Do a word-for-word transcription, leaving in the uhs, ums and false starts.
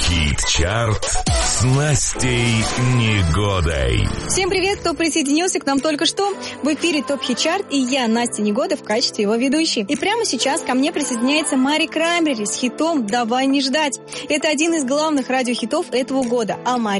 Хит-чарт с Настей Негодой. Всем привет, кто присоединился к нам только что. В эфире ТОП Хит-чарт, и я, Настя Негода, в качестве его ведущей. И прямо сейчас ко мне присоединяется Мари Краймбрери с хитом «Давай не ждать». Это один из главных радиохитов этого года. А Мари